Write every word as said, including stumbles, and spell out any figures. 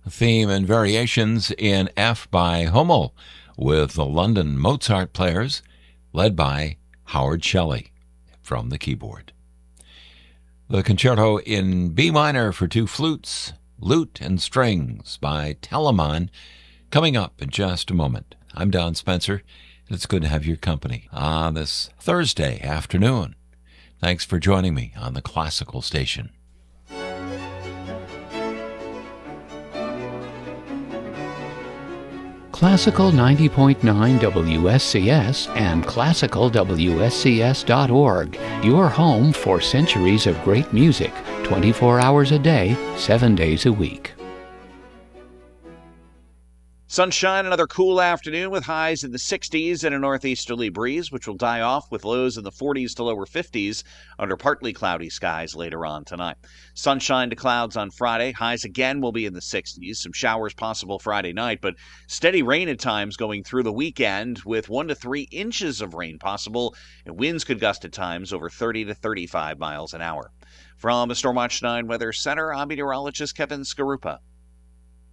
theme and variations in F by Hummel with the London Mozart Players, led by Howard Shelley from the keyboard. The concerto in B minor for two flutes, lute, and strings by Telemann, coming up in just a moment. I'm Don Spencer, and it's good to have your company on this Thursday afternoon. Thanks for joining me on the Classical Station. Classical ninety point nine W S C S and classical W S C S dot org, your home for centuries of great music, twenty-four hours a day, seven days a week. Sunshine, another cool afternoon with highs in the sixties and a northeasterly breeze, which will die off with lows in the forties to lower fifties under partly cloudy skies later on tonight. Sunshine to clouds on Friday. Highs again will be in the sixties. Some showers possible Friday night, but steady rain at times going through the weekend with one to three inches of rain possible, and winds could gust at times over thirty to thirty-five miles an hour. From the Stormwatch nine Weather Center, I'm meteorologist Kevin Skarupa.